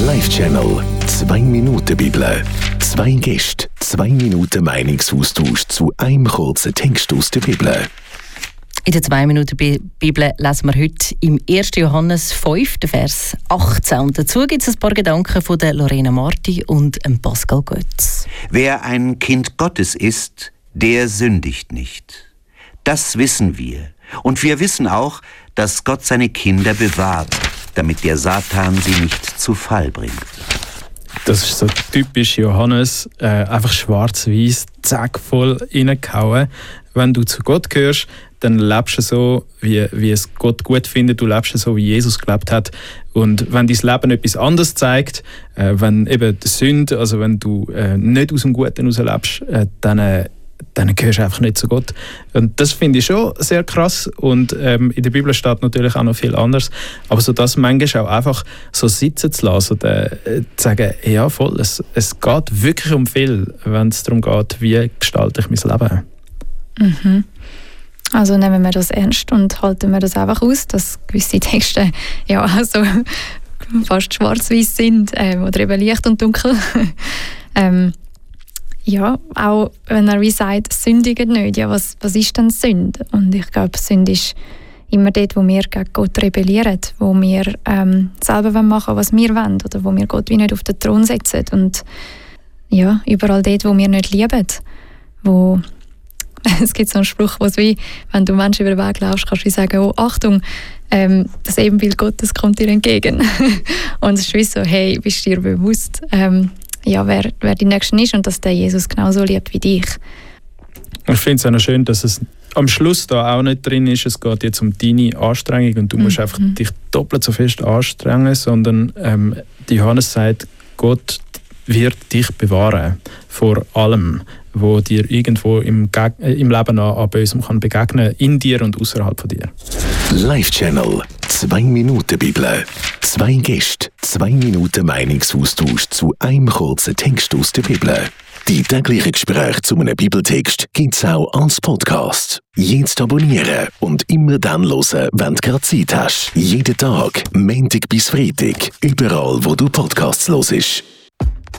Live-Channel 2 Minuten Bibel. 2 Gäste, 2 Minuten Meinungsaustausch zu einem kurzen Text aus der Bibel. In der 2 Minuten Bibel lesen wir heute im 1. Johannes 5, Vers 18. Und dazu gibt es ein paar Gedanken von der Lorena Marti und Pascal Götz. Wer ein Kind Gottes ist, der sündigt nicht. Das wissen wir. Und wir wissen auch, dass Gott seine Kinder bewahrt, damit der Satan sie nicht zu Fall bringt. Das ist so typisch Johannes, einfach schwarz-weiß, zack, voll reingehauen. Wenn du zu Gott gehörst, dann lebst du so, wie es Gott gut findet. Du lebst so, wie Jesus gelebt hat. Und wenn dein Leben etwas anderes zeigt, wenn eben die Sünde, also wenn du nicht aus dem Guten heraus lebst, dann gehörst du einfach nicht zu Gott. Und das finde ich schon sehr krass. Und in der Bibel steht natürlich auch noch viel anderes. Aber so das manchmal auch einfach so sitzen zu lassen und zu sagen, ja voll, es geht wirklich um viel, wenn es darum geht, wie gestalte ich mein Leben. Mhm. Also nehmen wir das ernst und halten wir das einfach aus, dass gewisse Texte ja also fast schwarz-weiß sind oder eben leicht und dunkel. Ja, auch wenn er wie sagt, sündigen nicht, ja, was ist denn Sünde? Und ich glaube, Sünde ist immer dort, wo wir gegen Gott rebellieren, wo wir selber machen, was wir wollen oder wo wir Gott wie nicht auf den Thron setzen. Und ja, überall dort, wo wir nicht lieben, wo es gibt so einen Spruch, wo es wie, wenn du Menschen über den Weg laufst, kannst du sagen, oh Achtung, das Ebenbild Gottes kommt dir entgegen. Und es ist wie so, hey, bist du dir bewusst, ja, wer die Nächste ist und dass der Jesus genauso liebt wie dich. Ich finde es auch noch schön, dass es am Schluss da auch nicht drin ist, es geht jetzt um deine Anstrengung und du musst einfach dich doppelt so fest anstrengen, sondern Johannes sagt, Gott wird dich bewahren vor allem, wo dir irgendwo im Leben an Bösem kann begegnen, in dir und außerhalb von dir. Live-Channel 2 Minuten Bibel. 2 Gäste, 2 Minuten Meinungsaustausch zu einem kurzen Text aus der Bibel. Die täglichen Gespräche zu einem Bibeltext gibt es auch als Podcast. Jetzt abonnieren und immer dann hören, wenn du gerade Zeit hast. Jeden Tag, Montag bis Freitag, überall wo du Podcasts hörst.